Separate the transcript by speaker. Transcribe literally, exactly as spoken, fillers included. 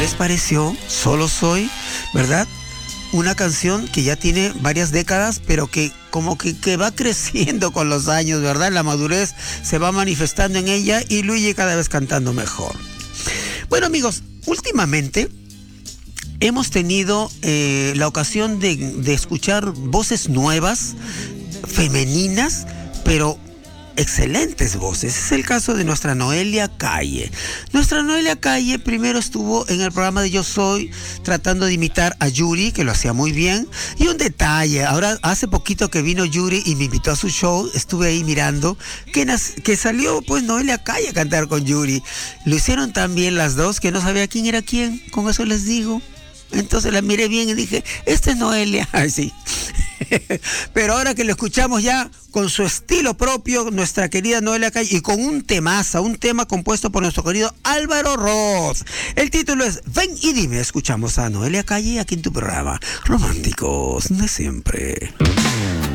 Speaker 1: les pareció? Solo Soy, ¿verdad? Una canción que ya tiene varias décadas, pero que como que, que va creciendo con los años, ¿verdad? La madurez se va manifestando en ella y Luigi cada vez cantando mejor. Bueno, amigos, últimamente hemos tenido eh, la ocasión de, de escuchar voces nuevas, femeninas, pero excelentes voces. Es el caso de nuestra Noelia Calle. Nuestra Noelia Calle primero estuvo en el programa de Yo Soy tratando de imitar a Yuri, que lo hacía muy bien. Y un detalle, ahora hace poquito que vino Yuri y me invitó a su show, estuve ahí mirando, que, nas, que salió pues Noelia Calle a cantar con Yuri. Lo hicieron tan bien las dos que no sabía quién era quién, con eso les digo. Entonces la miré bien y dije, esta es Noelia. Ay, sí. Pero ahora que lo escuchamos ya con su estilo propio, nuestra querida Noelia Calle, y con un temaza, un tema compuesto por nuestro querido Álvaro Roth. El título es Ven y Dime. Escuchamos a Noelia Calle aquí en tu programa Románticos de Siempre.